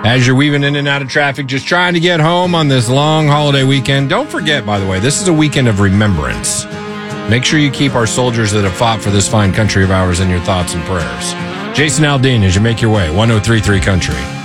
As you're weaving in and out of traffic, just trying to get home on this long holiday weekend. Don't forget, by the way, this is a weekend of remembrance. Make sure you keep our soldiers that have fought for this fine country of ours in your thoughts and prayers. Jason Aldean, as you make your way, 103.3 Country.